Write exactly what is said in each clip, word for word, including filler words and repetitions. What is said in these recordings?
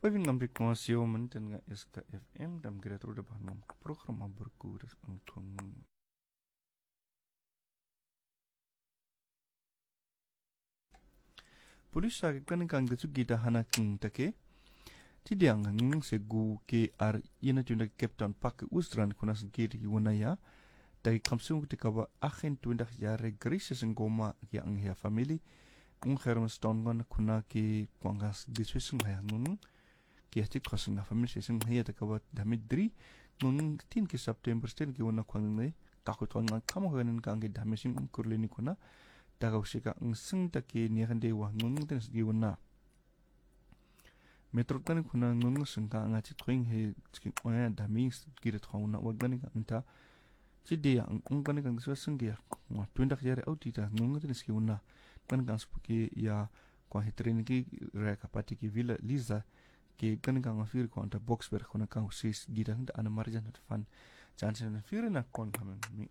Pwedeng ngambil konsio menten nga S K F M dan kira terus dapat ngam program berkuras untuk Polis sa kan kang desu kita hanaking take Tidiang ng segu ke ar ina tunda Captain Pak Ustran kunas giri wanaya dai kamsung tikawa agen twenty jare grises ngoma ya ang ya family kung kharam stongon kuna ki kwangas diswesung ya ngun ki atik khosung na family sesung ya tikawa damidri ngun tin ki September stel ki wana kwang ne takut kwang kamo ganen kang ki damesing kurleni kuna dagaw sika ng sing taki ni hande wa ngun ten gi wana Metro tani kuna ngun sing ka ngati twing he ski oya daming gi ret khona wagani ka anta Jadi yang ungkan kan sesuatu yang wah twenty jari auti ta ngungut ni skiuna kan kan sepuki ya kwa hitrin ki reka pati ki villa Liza ki kan kan afir ko anta Boxberg kona kan sis gidan da ana marjan hat fan jansen afir na kon kamen mi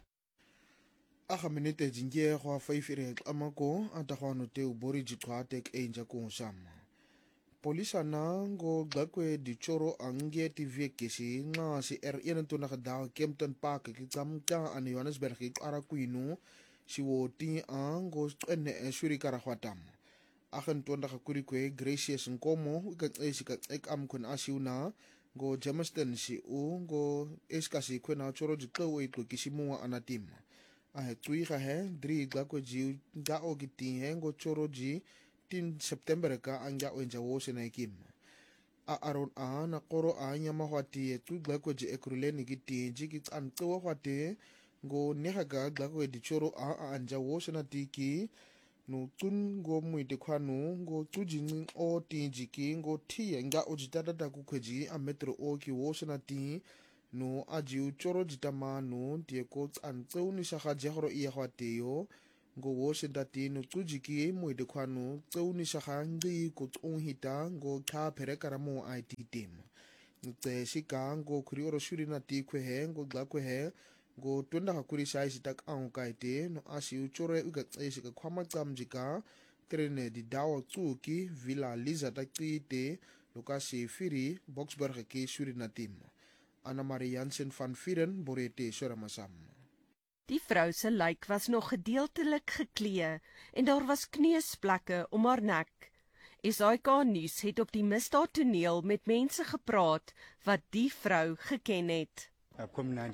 Aga minute jinge kwa five ire amako ata kwa no te ubori jitwa tek enja ko sama Polisa na go gakwe di choro ange T V kesi nga si R yen to nakadaw Kempton Park ki kamta an Johannesburg ki arakuinu si woti ang go ene suri karakhwatam akan to nakakuri kwe Gracious Nkomo ka si ka ek am kun asiuna go Jamestown si u go eskasi kwena choro jitlo we to kisimu anatim a tui ga he dri gakwe ji ga ogiti he go choro ji tin September ka anja wenja wo sena ikim a aron a na koro a nya mahwati tu glako je ekruleni giti ji ki an to hwate go nehaga glako di choro a a anja wo sena tiki no tun go muite khwanu go tujin o tinji ki go thi nga o jitata ta ku khweji a metro o ki wo sena ti no aji choro jitama no tie ko an tseuni sha ga jehoro i hwate yo go wo sendati no tujiki mo de khwanu tseuni shahangi ko tsonghita go kha phere karamo I T team nte shika go khuri oro shuri na ti khwe he go gla khwe he go tunda ha khuri sai sitak ang kaite no asi uchore uga tse ka khwama tsamjika trene di dawo tsuki villa Liza ta qite lokasi firi Boxberg ki shuri na team Anna Marie Jansen van Vieren borete soramasam Die vrou se lyk was nog gedeeltelik geklee en daar was kneusplekke om haar nek. S A K nuus het op die misdaadtoneel met mense gepraat wat die vrou geken het. I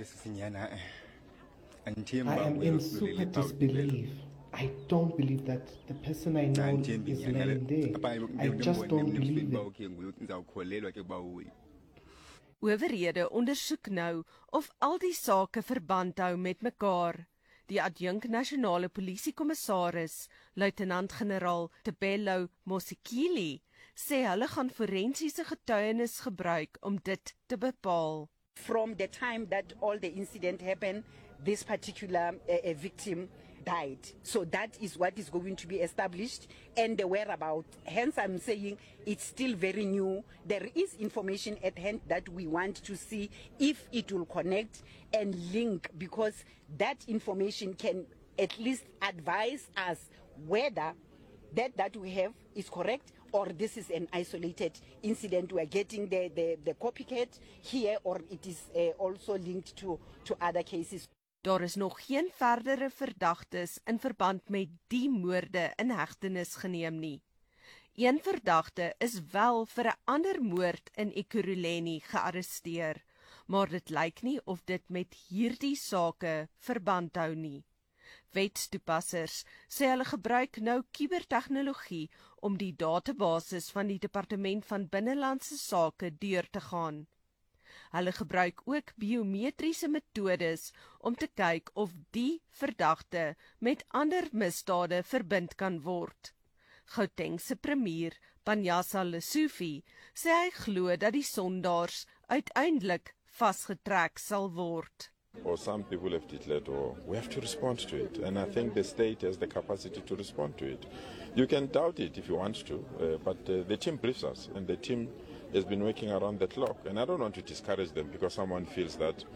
am in super disbelief. I don't believe that the person I know is laying there. I just don't believe it. Owerhede ondersoek nou of al die sake verband hou met mekaar. Die adjunk nasionale polisiekommissaris, luitenant-generaal Tebello Mosikili, sê hulle gaan forensiese getuienis gebruik om dit te bepaal. From the time that all the incident happened, this particular uh, victim died. So that is what is going to be established and the whereabout. Hence I'm saying it's still very new. There is information at hand that we want to see if it will connect and link, because that information can at least advise us whether that that we have is correct or this is an isolated incident. We are getting the, the, the copycat here, or it is uh, also linked to, to other cases. Daar is nog geen verdere verdagtes in verband met die moorde in hegtenis geneem nie. Een verdagte is wel vir 'n ander moord in Ekurhuleni gearresteer, maar dit lyk nie of dit met hierdie sake verband hou nie. Wetstoepassers sê hulle gebruik nou kubertegnologie om die databasis van die Departement van Binnelandse Sake deur te gaan. Hulle gebruik ook biometriese metodes om te kyk of die verdagte met ander misdade verbind kan word. Gauteng se premier, Panjasa Lesufi, sê hy glo dat die sondaars uiteindelik vasgetrek sal word. Or some people have declared, or we have to respond to it. And I think the state has the capacity to respond to it. You can doubt it if you want to, uh, but uh, the team briefs us, and the team has been working around the clock. And I don't want to discourage them because someone feels that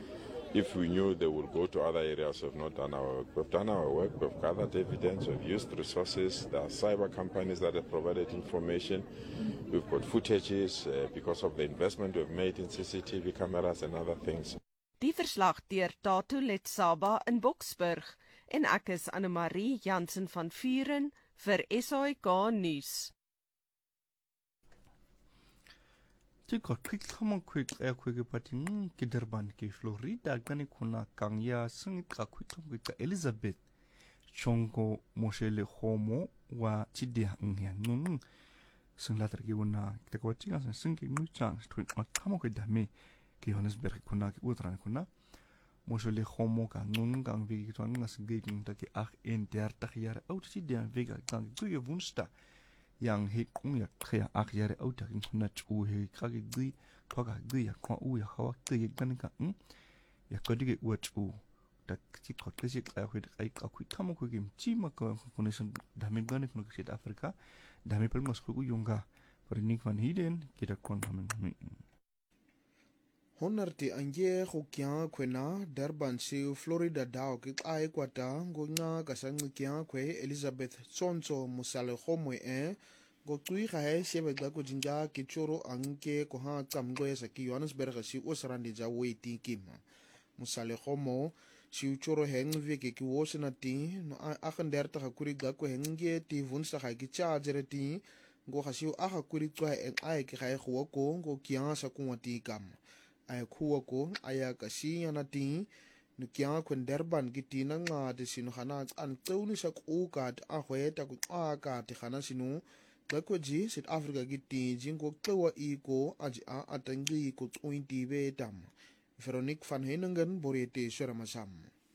If we knew they would go to other areas, we've not done our work. We've done our work, we've gathered evidence, we've used resources. There are cyber companies that have provided information. We've got footages uh, because of the investment we've made in C C T V cameras and other things. Die verslag deur Tatu Letsaba in Boksburg en ek is Annemarie Jansen van Vuren vir S A I K nuus. Tiko klik khamon quick air quick patin ki Durban ki Florida gani kuna kangya sing ka quick quick Elizabeth chongo moshele homo wa chidia ngya nun sing later ki una te ko tinga sing ki nu chance to khamon ki dame ki Johannesburg kuna ki utran kuna moshele homo ka nun gang vi ki nga sing ta ki ach en dertig jaar oud chidia vega gang goeie woensdag yang he kung ya kaya ak yare auta kin kuna chu he kage gui toga gui ya kwa u ya hawa gui gan ka um ya kodige u chu ta chi ko tsi ka hu ai ka ku kamo ku gim chi ma ko connection dame gan kun ka South Africa dame pel mos ku yunga per nik van hiden kita kon hamen Honerte anje go kya kwena Durban si Florida dao ki ai kwata ngona ka sang kya kwe Elizabeth Tsonso musale homwe e go tui ga he shebe ga go jinja ki choro anke ko ha tsamgwe sa ki Johannesburg si osrandi ja weti kima musale homo si choro heng veke ki wosena ti no thirty-eight ga kuri ga ko henge ti woensdag ga ki charger ti go ga si a ga kuri tswa e ai ki ga go ko go kya sa ko ti kam ai kuwa ko aya ka siya na ti no kya kwen Durban ki ti na nga de sino khana an tseuni sa ku ka a hweta ku a ka ti khana sino ka ko ji South Africa ki ti jingo tsewa i ko aji a atangi ko twenty be tam Veronique van Heiningen borete Suramasam.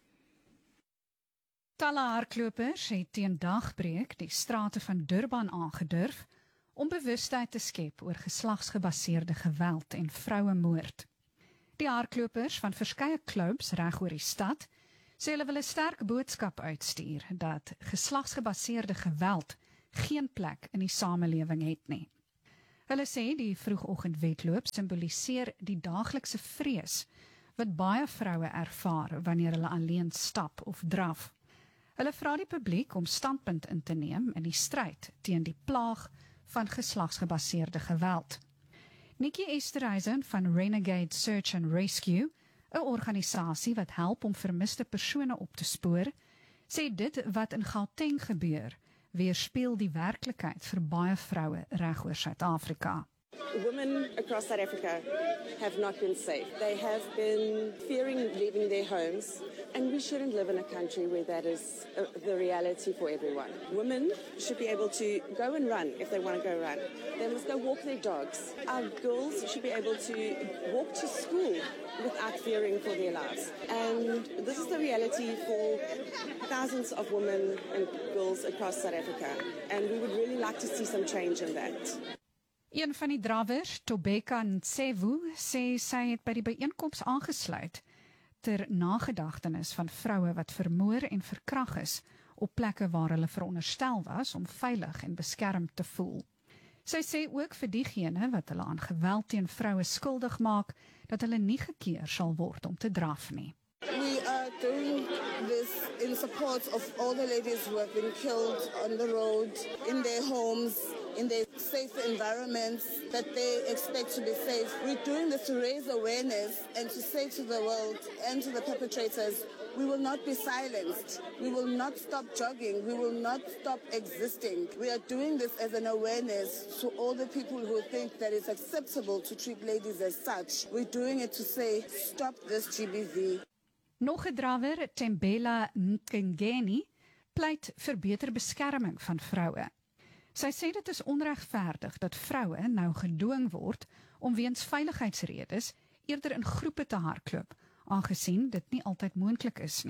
Talle hardlopers het teen dagbreek die strate van Durban aangedurf om bewustheid te skep oor geslagsgebaseerde geweld en vrouemoord. Die hardlopers van verskeie klubs reg oor die stad sê hulle wil 'n sterk boodskap uitstuur dat geslagsgebaseerde geweld geen plek in die samelewing het nie. Hulle sê die vroegoggendwedloop simboliseer die daaglikse vrees wat baie vroue ervaar wanneer hulle alleen stap of draf. Hulle vra die publiek om standpunt in te neem in die stryd teen die plaag van geslagsgebaseerde geweld. Nikki Esterhuizen van Renegade Search and Rescue, 'n organisasie wat help om vermiste persone op te spoor, sê dit wat in Gauteng gebeur, weerspieël die werklikheid vir baie vroue reg oor Suid-Afrika. Women across South Africa have not been safe. They have been fearing leaving their homes, and we shouldn't live in a country where that is uh, the reality for everyone. Women should be able to go and run if they want to go run. They must go walk their dogs. Our girls should be able to walk to school without fearing for their lives. And this is the reality for thousands of women and girls across South Africa. And we would really like to see some change in that. Een van die drawers, Tobeka Ntsevu, sê sy het by die byeenkoms aangesluit ter nagedagtenis van vroue wat vermoor en verkrag is op plekke waar hulle veronderstel was om veilig en beskermd te voel. Sy sê ook vir diegene wat hulle aan geweld teen vroue skuldig maak, dat hulle nie gekeer sal word om te draf nie. We are doing this in support of all the ladies who have been killed on the road, in their homes, in their safe environments that they expect to be safe. We're doing this to raise awareness and to say to the world and to the perpetrators, we will not be silenced. We will not stop jogging. We will not stop existing. We are doing this as an awareness to all the people who think that it's acceptable to treat ladies as such. We're doing it to say, stop this G B V. Nog 'n drawer, Tembela Nkengeni, pleit vir beter beskerming van vroue. Sy sê dit is onregverdig dat vroue nou gedwing word om weens veiligheidsredes eerder in groepe te hardloop, aangesien dit nie altyd moontlik is nie.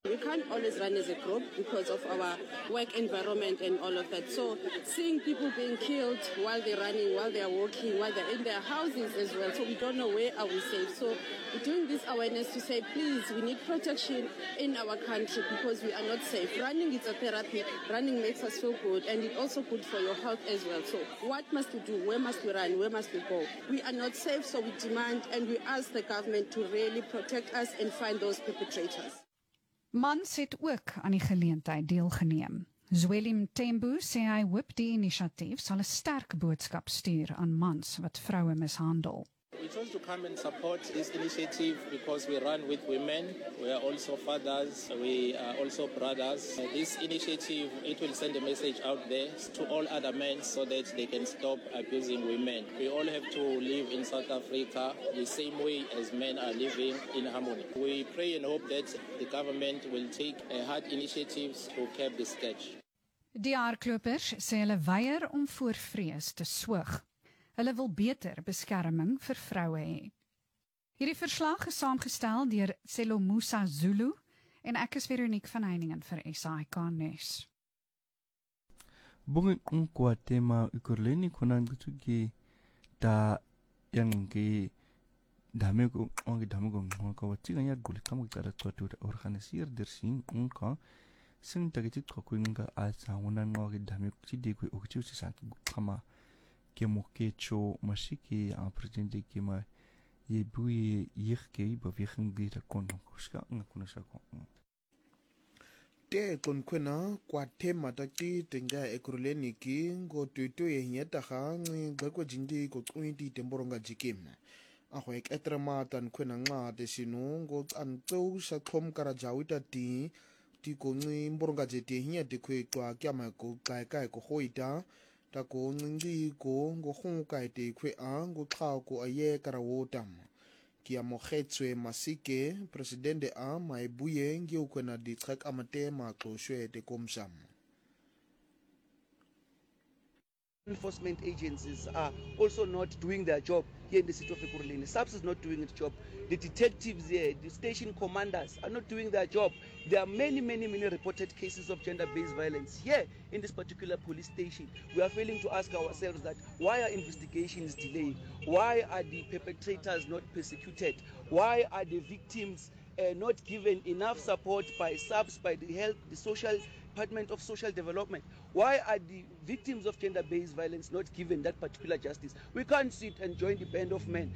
We can't always run as a group because of our work environment and all of that. So seeing people being killed while they're running, while they're walking, while they're in their houses as well. So we don't know where are we safe. So we're doing this awareness to say, please, we need protection in our country because we are not safe. Running is a therapy. Running makes us feel good and it's also good for your health as well. So what must we do? Where must we run? Where must we go? We are not safe, so we demand and we ask the government to really protect us and find those perpetrators. Mans het ook aan die geleentheid deelgeneem. Zweli Mthembu sê hy hoop die inisiatief sal 'n sterk boodskap stuur aan mans wat vroue mishandel. We chose to come and support this initiative because we run with women. We are also fathers. We are also brothers. Uh, this initiative, it will send a message out there to all other men so that they can stop abusing women. We all have to live in South Africa the same way as men are living in harmony. We pray and hope that the government will take uh, hard initiatives to curb the scourge. Die hardlopers sê hulle weier om voor vrees te swyg. Hulle wil beter beskerming vir vroue hê. Hierdie verslag is saamgestel deur Selomusa Zulu en ek is Veronique van Heiningen vir S A I K News. Bungi unkwa tema Ekurhuleni khona ngithuki da yangi dame ko ongi dame ko ngaka watsinga ya guli kamu tsara tswatu organiseer der sing unka sing tagiti kokuinga asa wona ngogi dame ko tidi ko okchu sa kama ke mokecho masiki a presidente ke ma ye bui yirke beweging die da kon kuska ngakuna sa ko te konkwena kwa tema takti tenga Ekurhuleni ki ngo tutu ye nyeta ga ngi gbekwe jindi ko twenty temboronga jikima a go eketrema tan kwena nga de sinu ngo antso sa khom kara jawita ti ti ko ngi mboronga jete hinya de kwe twa kyama ko kai kai ko hoita ta ko ngi ko ngo khong kai te kwe a ngo tla ko aye kara wotam ki amogetswe masike presidente a maibuye ngi ukwena di trek amate ma xoshwe te komsham. Enforcement agencies are also not doing their job here in the city of Ekurhuleni. SAPS is not doing its job. The detectives here, the station commanders are not doing their job. There are many, many, many reported cases of gender-based violence here in this particular police station. We are failing to ask ourselves that why are investigations delayed? Why are the perpetrators not persecuted? Why are the victims uh, not given enough support by SAPS, by the health, the social Department of Social Development? Why are the victims of gender-based violence not given that particular justice? We can't sit and join the band of men